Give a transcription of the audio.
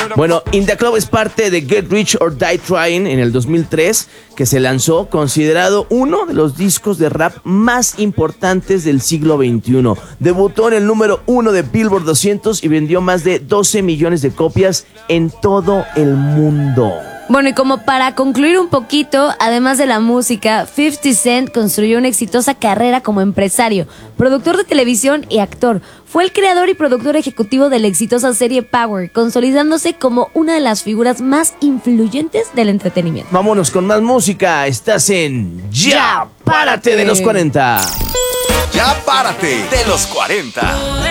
Bueno, In The Club es parte de Get Rich or Die Trying en el 2003, que se lanzó considerado uno de los discos de rap más importantes del siglo XXI. Debutó en el número 1 de Billboard 200 y vendió más de 12 millones de copias en todo el mundo. Bueno, y como para concluir un poquito, además de la música, 50 Cent construyó una exitosa carrera como empresario, productor de televisión y actor. Fue el creador y productor ejecutivo de la exitosa serie Power, consolidándose como una de las figuras más influyentes del entretenimiento. Vámonos con más música. Estás en Ya Párate de los 40. Ya Párate de los 40.